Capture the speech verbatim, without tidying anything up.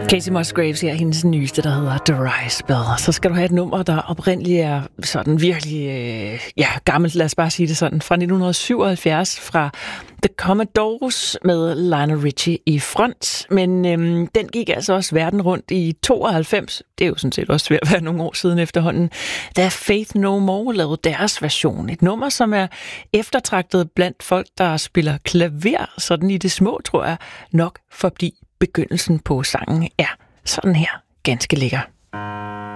Kacey Musgraves her, hendes nyeste, der hedder Dry Spell. Så skal du have et nummer, der oprindeligt er sådan virkelig, øh, ja, gammelt, lad os bare sige det sådan, fra nitten syvoghalvfjerds, fra The Commodores med Lionel Richie i front. Men øhm, den gik altså også verden rundt i tooghalvfems. Det er jo sådan set også ved at være nogle år siden efterhånden. Da Faith No More lavede deres version. Et nummer, som er eftertragtet blandt folk, der spiller klaver, sådan i det små, tror jeg, nok fordi begyndelsen på sangen er sådan her ganske lækker.